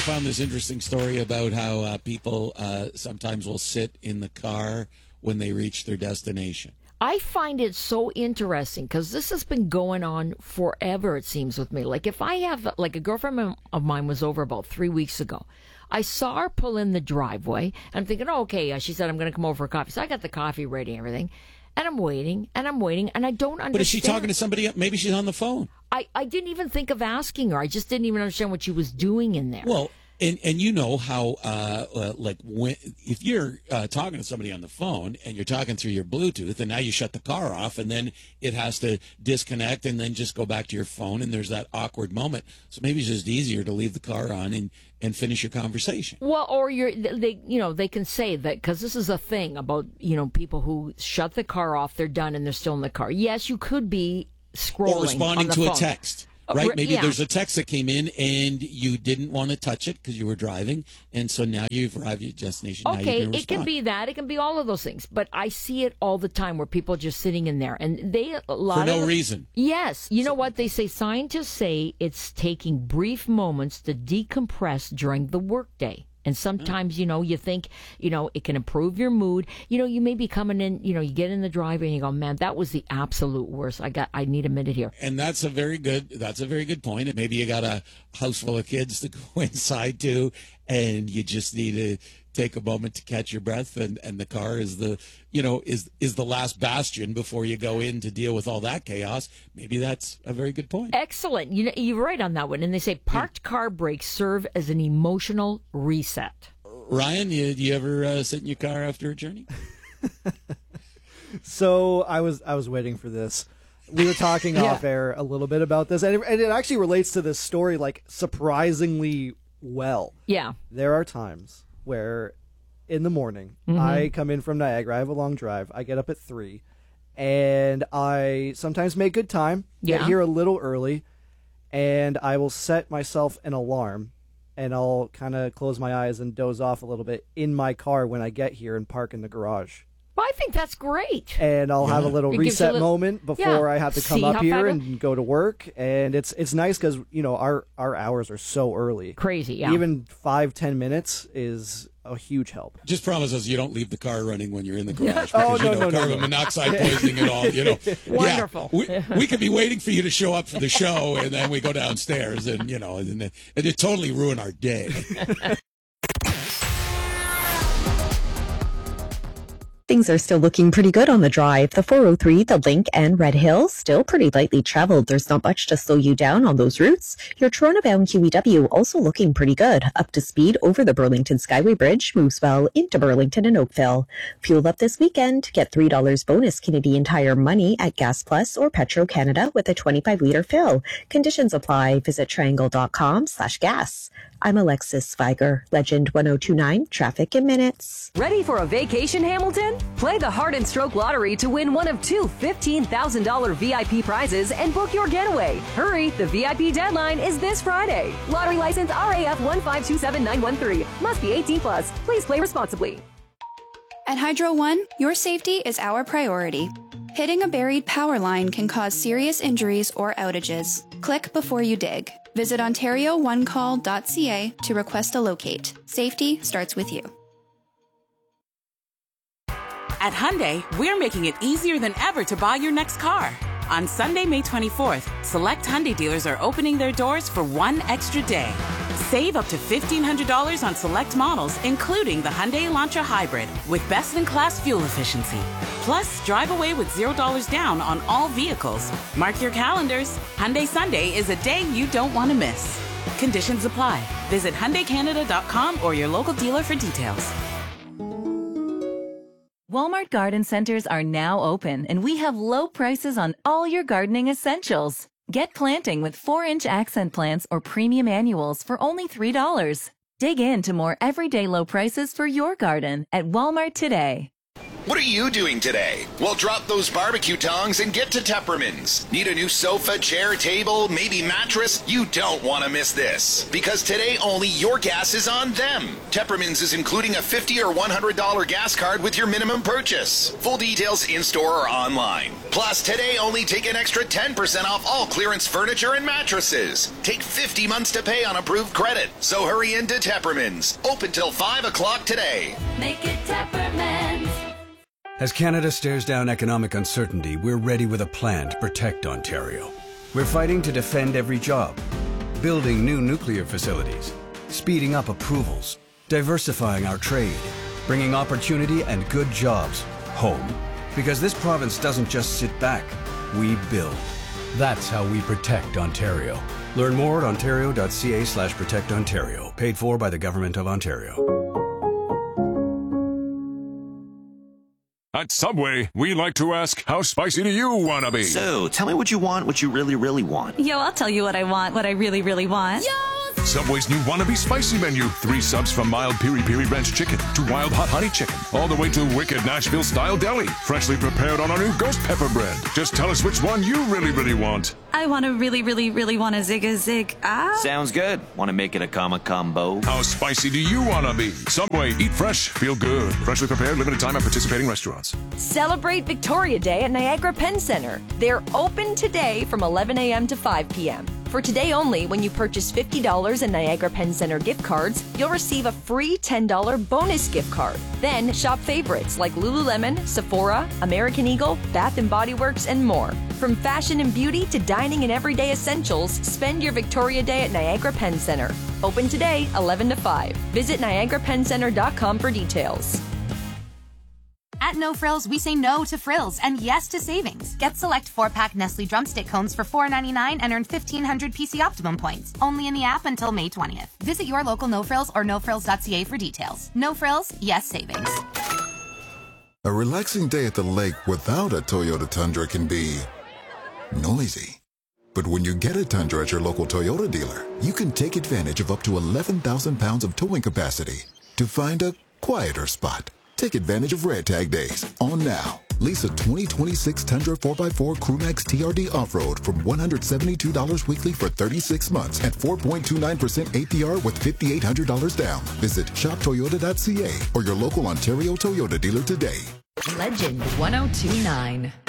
found this interesting story about how people sometimes will sit in the car when they reach their destination. I find it so interesting because this has been going on forever, it seems, with me. Like, if I have, like, a girlfriend of mine was over about 3 weeks ago. I saw her pull in the driveway, and I'm thinking, oh, okay, she said, I'm going to come over for coffee. So I got the coffee ready and everything, and I'm waiting, and I don't understand. But is she talking to somebody? Maybe she's on the phone. I didn't even think of asking her. I just didn't even understand what she was doing in there. Well, and you know how, if you're talking to somebody on the phone and you're talking through your Bluetooth, and now you shut the car off, and then it has to disconnect and then just go back to your phone, and there's that awkward moment. So maybe it's just easier to leave the car on and finish your conversation. Well, or they can say that, because this is a thing about, people who shut the car off, they're done, and they're still in the car. Yes, you could be scrolling or responding on the to phone. A text. Right? Maybe there's a text that came in and you didn't want to touch it because you were driving. And so now you've arrived at your destination. Okay, now you it can be that. It can be all of those things. But I see it all the time where people are just sitting in there. And for no reason. Yes. You know what? They say, scientists say it's taking brief moments to decompress during the workday. And sometimes, you think, it can improve your mood. You may be coming in, you get in the driveway and you go, man, that was the absolute worst. I need a minute here. And that's a very good point. And maybe you got a house full of kids to go inside to, and you just need to take a moment to catch your breath. And the car is is the last bastion before you go in to deal with all that chaos. Maybe that's a very good point. Excellent. You're right on that one. And they say parked car brakes serve as an emotional reset. Ryan, do you ever sit in your car after a journey? So I was waiting for this. We were talking off air a little bit about this, and it actually relates to this story like surprisingly well. Yeah. There are times where in the morning I come in from Niagara, I have a long drive, I get up at 3, and I sometimes make good time, get here a little early, and I will set myself an alarm, and I'll kind of close my eyes and doze off a little bit in my car when I get here and park in the garage. Well, I think that's great. And I'll have a little reset moment before I have to come up here and go to work. And it's nice because, our hours are so early. Crazy, yeah. Even 5-10 minutes is a huge help. Just promise us you don't leave the car running when you're in the garage. Oh, Because, no. carbon monoxide poisoning and all, Wonderful. Yeah, we could be waiting for you to show up for the show, and then we go downstairs, and, and it totally ruin our day. Things are still looking pretty good on the drive. The 403, the Link, and Red Hill still pretty lightly traveled. There's not much to slow you down on those routes. Your Toronto-bound QEW also looking pretty good. Up to speed over the Burlington Skyway Bridge, moves well into Burlington and Oakville. Fuel up this weekend. Get $3 bonus Canadian Tire money at Gas Plus or Petro-Canada with a 25-liter fill. Conditions apply. Visit triangle.com/gas. I'm Alexis Sviger, Legend 1029, Traffic in Minutes. Ready for a vacation, Hamilton? Play the Heart and Stroke Lottery to win one of two $15,000 VIP prizes and book your getaway. Hurry, the VIP deadline is this Friday. Lottery license RAF 1527913. Must be 18 plus. Please play responsibly. At Hydro One, your safety is our priority. Hitting a buried power line can cause serious injuries or outages. Click before you dig. Visit OntarioOneCall.ca to request a locate. Safety starts with you. At Hyundai, we're making it easier than ever to buy your next car. On Sunday, May 24th, select Hyundai dealers are opening their doors for one extra day. Save up to $1,500 on select models, including the Hyundai Elantra Hybrid, with best-in-class fuel efficiency. Plus, drive away with $0 down on all vehicles. Mark your calendars. Hyundai Sunday is a day you don't want to miss. Conditions apply. Visit HyundaiCanada.com or your local dealer for details. Walmart Garden Centers are now open, and we have low prices on all your gardening essentials. Get planting with 4-inch accent plants or premium annuals for only $3. Dig into more everyday low prices for your garden at Walmart today. What are you doing today? Well, drop those barbecue tongs and get to Tepperman's. Need a new sofa, chair, table, maybe mattress? You don't want to miss this. Because today only your gas is on them. Tepperman's is including a $50 or $100 gas card with your minimum purchase. Full details in-store or online. Plus, today only take an extra 10% off all clearance furniture and mattresses. Take 50 months to pay on approved credit. So hurry into Tepperman's. Open till 5 o'clock today. Make it Tepperman's. As Canada stares down economic uncertainty, we're ready with a plan to protect Ontario. We're fighting to defend every job, building new nuclear facilities, speeding up approvals, diversifying our trade, bringing opportunity and good jobs home. Because this province doesn't just sit back, we build. That's how we protect Ontario. Learn more at ontario.ca/protectontario. Paid for by the Government of Ontario. At Subway, we like to ask, how spicy do you want to be? So, tell me what you want, what you really, really want. Yo, I'll tell you what I want, what I really, really want. Yo! Subway's new Wannabe Spicy menu. 3 subs from mild piri-piri ranch chicken to wild hot honey chicken, all the way to wicked Nashville-style deli, freshly prepared on our new ghost pepper bread. Just tell us which one you really, really want. I want to really, really, really want a zig. Sounds good. Want to make it a combo? How spicy do you want to be? Subway, eat fresh, feel good. Freshly prepared, limited time at participating restaurants. Celebrate Victoria Day at Niagara Pen Center. They're open today from 11 a.m. to 5 p.m. For today only, when you purchase $50 in Niagara Pen Center gift cards, you'll receive a free $10 bonus gift card. Then shop favorites like Lululemon, Sephora, American Eagle, Bath & Body Works, and more. From fashion and beauty to dining and everyday essentials, spend your Victoria Day at Niagara Pen Center. Open today, 11 to 5. Visit NiagaraPenCenter.com for details. At No Frills, we say no to frills and yes to savings. Get select 4-pack Nestle Drumstick cones for $4.99 and earn 1,500 PC Optimum points. Only in the app until May 20th. Visit your local No Frills or nofrills.ca for details. No Frills, yes savings. A relaxing day at the lake without a Toyota Tundra can be noisy. But when you get a Tundra at your local Toyota dealer, you can take advantage of up to 11,000 pounds of towing capacity to find a quieter spot. Take advantage of Red Tag Days on now. Lease a 2026 Tundra 4x4 Crewmax TRD Off-Road from $172 weekly for 36 months at 4.29% APR with $5,800 down. Visit shoptoyota.ca or your local Ontario Toyota dealer today. Legend 1029.